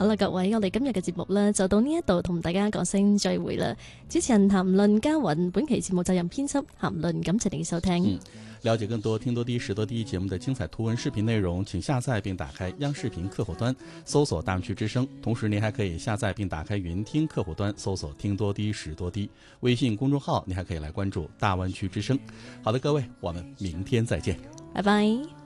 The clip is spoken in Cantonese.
好啦，各位，我哋今日嘅節目呢，就到呢一度同大家講聲再會啦。主持人譚論嘉雲，本期節目責任編輯譚論，感謝你嘅收聽。 了解更多聽多啲時多啲節目的精彩圖文視頻內容，請下載並打開央視頻客戶端，搜索大灣區之聲。同時，您還可以下載並打開雲聽客戶端，搜索聽多啲時多啲。微信公眾號，您還可以來關注大灣區之聲。好的，各位，我們明天再見， 拜拜。